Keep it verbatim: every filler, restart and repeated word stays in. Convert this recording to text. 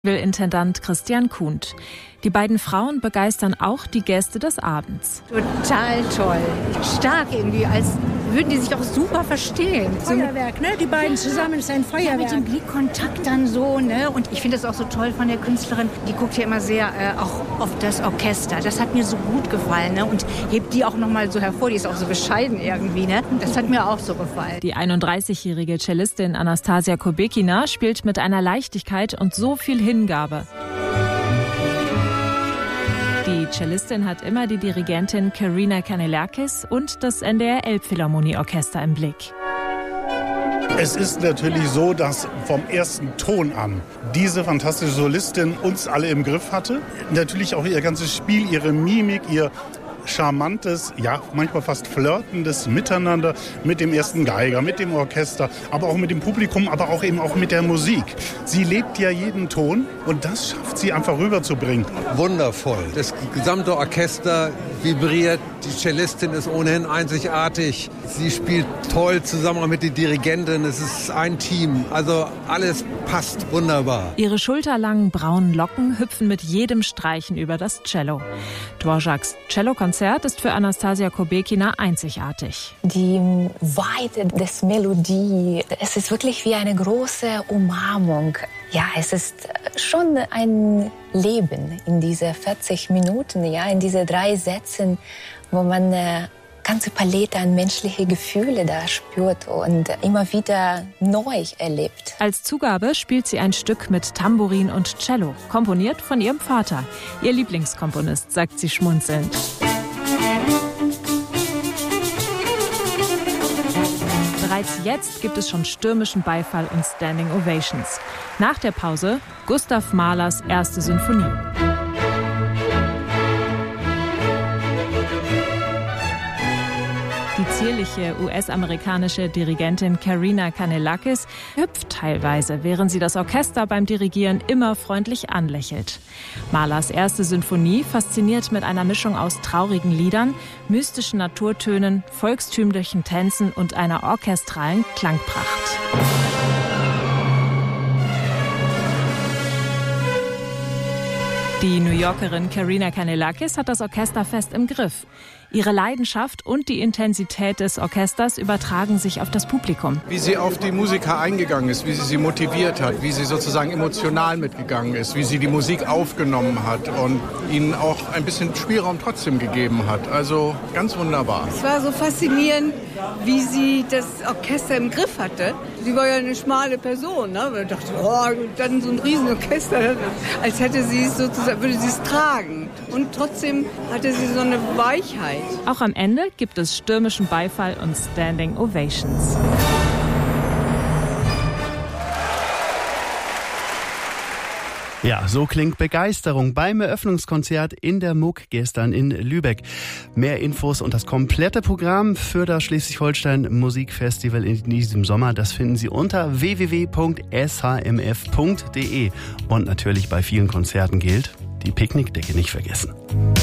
Intendant Christian Kuhnt. Die beiden Frauen begeistern auch die Gäste des Abends. Total toll. Stark irgendwie, als würden die sich auch super verstehen. Feuerwerk, ne? Die beiden zusammen ist ein Feuerwerk. Ja, mit dem Blickkontakt dann so, ne? Und ich finde das auch so toll von der Künstlerin. Die guckt ja immer sehr äh, auch auf das Orchester. Das hat mir so gut gefallen, ne? Und hebt die auch noch mal so hervor. Die ist auch so bescheiden irgendwie, ne? Das hat mir auch so gefallen. Die einunddreißigjährige Cellistin Anastasia Kobekina spielt mit einer Leichtigkeit und so viel Hingabe. Die Cellistin hat immer die Dirigentin Karina Kanellakis und das N D R Elbphilharmonieorchester im Blick. Es ist natürlich so, dass vom ersten Ton an diese fantastische Solistin uns alle im Griff hatte. Natürlich auch ihr ganzes Spiel, ihre Mimik, ihr charmantes, ja, manchmal fast flirtendes Miteinander mit dem ersten Geiger, mit dem Orchester, aber auch mit dem Publikum, aber auch eben auch mit der Musik. Sie lebt ja jeden Ton und das schafft sie einfach rüberzubringen. Wundervoll. Das gesamte Orchester vibriert, die Cellistin ist ohnehin einzigartig. Sie spielt toll zusammen mit der Dirigentin, es ist ein Team, also alles passt wunderbar. Ihre schulterlangen braunen Locken hüpfen mit jedem Streichen über das Cello. Dvořáks Cellokonzert ist für Anastasia Kobekina einzigartig. Die Weite des Melodie, es ist wirklich wie eine große Umarmung. Ja, es ist schon ein Leben in diese vierzig Minuten, ja, in diese drei Sätzen, wo man eine ganze Palette an menschliche Gefühle da spürt und immer wieder neu erlebt. Als Zugabe spielt sie ein Stück mit Tambourin und Cello, komponiert von ihrem Vater, ihr Lieblingskomponist, sagt sie schmunzelnd. Bereits jetzt gibt es schon stürmischen Beifall und Standing Ovations. Nach der Pause Gustav Mahlers erste Sinfonie. Die zierliche U S-amerikanische Dirigentin Karina Kanellakis hüpft teilweise, während sie das Orchester beim Dirigieren immer freundlich anlächelt. Mahlers erste Sinfonie fasziniert mit einer Mischung aus traurigen Liedern, mystischen Naturtönen, volkstümlichen Tänzen und einer orchestralen Klangpracht. Die New Yorkerin Karina Kanellakis hat das Orchester fest im Griff. Ihre Leidenschaft und die Intensität des Orchesters übertragen sich auf das Publikum. Wie sie auf die Musiker eingegangen ist, wie sie sie motiviert hat, wie sie sozusagen emotional mitgegangen ist, wie sie die Musik aufgenommen hat und ihnen auch ein bisschen Spielraum trotzdem gegeben hat. Also ganz wunderbar. Es war so faszinierend, wie sie das Orchester im Griff hatte. Sie war ja eine schmale Person, ne? Man dachte, oh, dann so ein Riesenorchester, als hätte sie es sozusagen, würde sie es tragen. Und trotzdem hatte sie so eine Weichheit. Auch am Ende gibt es stürmischen Beifall und Standing Ovations. Ja, so klingt Begeisterung beim Eröffnungskonzert in der Muck gestern in Lübeck. Mehr Infos und das komplette Programm für das Schleswig-Holstein Musikfestival in diesem Sommer, das finden Sie unter w w w punkt s h m f punkt d e. Und natürlich bei vielen Konzerten gilt, die Picknickdecke nicht vergessen.